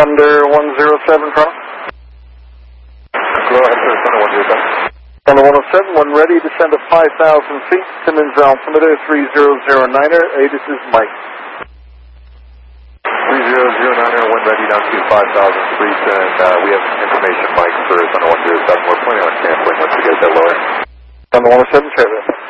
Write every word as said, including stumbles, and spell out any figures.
Thunder one zero seven, front. Go ahead, sir. Thunder one zero seven. Thunder one oh seven, one ready, descend at five thousand feet, Simmons altimeter three zero zero niner, hey, this is Mike. three zero zero niner, wind ready down to five thousand feet, and uh, we have information, Mike, for Thunder one zero seven. We're planning on canceling once we get that lower. Thunder one oh seven, straight.